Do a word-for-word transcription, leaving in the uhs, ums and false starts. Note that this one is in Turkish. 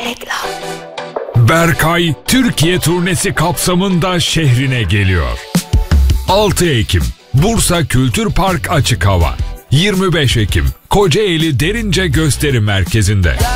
Reklam. Berkay Türkiye turnesi kapsamında şehrine geliyor. altı Ekim Bursa Kültür Park Açık Hava. yirmi beş Ekim Kocaeli Derince Gösteri Merkezi'nde.